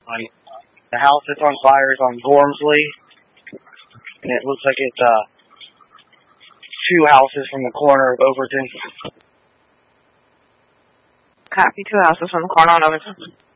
The house that's on fire is on Gormsley, and it looks like it's 2 houses from the corner of Overton. Copy, 2 houses from the corner on Overton.